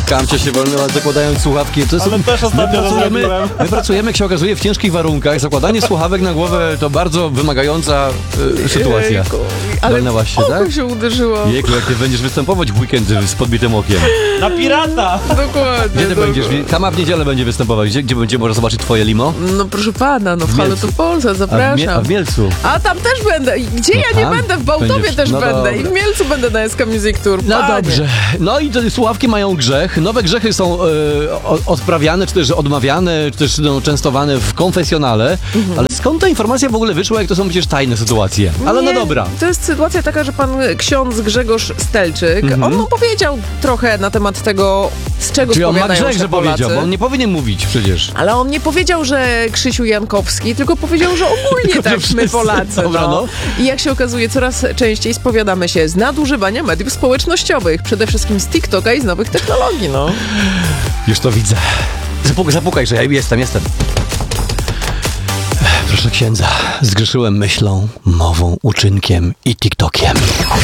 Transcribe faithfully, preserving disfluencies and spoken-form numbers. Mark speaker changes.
Speaker 1: Kamcia się wolnęła, zakładając słuchawki. To jest,
Speaker 2: Ale też ostatnio
Speaker 1: my pracujemy,
Speaker 2: robiłem.
Speaker 1: my pracujemy, jak się okazuje, w ciężkich warunkach. Zakładanie słuchawek na głowę to bardzo wymagająca y, sytuacja.
Speaker 3: Jejku. Ale
Speaker 1: Walnęłaś się,
Speaker 3: oko
Speaker 1: tak?
Speaker 3: się uderzyło.
Speaker 1: Jejku, jak ty będziesz występować w weekend z podbitym okiem.
Speaker 2: Na pirata!
Speaker 3: Dokładnie.
Speaker 1: Gdzie ty
Speaker 3: no.
Speaker 1: będziesz? Kama w niedzielę będzie występować. Gdzie, gdzie będzie można zobaczyć twoje limo?
Speaker 3: No proszę pana, no w
Speaker 1: W
Speaker 3: Halo
Speaker 1: Mielcu.
Speaker 3: to Polsat,
Speaker 1: A w,
Speaker 3: zapraszam.
Speaker 1: Mie- a w Mielcu?
Speaker 3: A tam też będę. I Gdzie ja nie
Speaker 1: tam
Speaker 3: będę? W Bałtowie
Speaker 1: będziesz.
Speaker 3: też
Speaker 1: No
Speaker 3: będę.
Speaker 1: dobra.
Speaker 3: I w Mielcu będę na S K Music Tour.
Speaker 1: No
Speaker 3: Panie.
Speaker 1: dobrze. No i te słuchawki mają grzech. Nowe grzechy są e, o- odprawiane, czy też odmawiane, czy też no, częstowane w konfesjonale.
Speaker 3: Mhm.
Speaker 1: Ale skąd ta informacja w ogóle wyszła, jak to są przecież tajne sytuacje? Ale no
Speaker 3: Nie,
Speaker 1: dobra.
Speaker 3: To jest sytuacja taka, że pan ksiądz Grzegorz Stelczyk,
Speaker 1: Mhm.
Speaker 3: on opowiedział trochę na temat tego, z czego
Speaker 1: Czyli on ma
Speaker 3: spowiadają
Speaker 1: grzech,
Speaker 3: się
Speaker 1: że
Speaker 3: Polacy.
Speaker 1: powiedział, bo on nie powinien mówić przecież.
Speaker 3: Ale on nie powiedział, że Krzysiu Jankowski, tylko powiedział, że ogólnie
Speaker 1: Tylko, że
Speaker 3: tak my
Speaker 1: wszyscy.
Speaker 3: Polacy.
Speaker 1: Dobra,
Speaker 3: no.
Speaker 1: no.
Speaker 3: I jak się okazuje, coraz częściej spowiadamy się z nadużywania mediów społecznościowych, przede wszystkim z TikToka i z nowych technologii, no.
Speaker 1: Już to widzę. Zapuk- zapukaj, że ja jestem, jestem. Proszę księdza, zgrzeszyłem myślą, mową, uczynkiem i TikTokiem.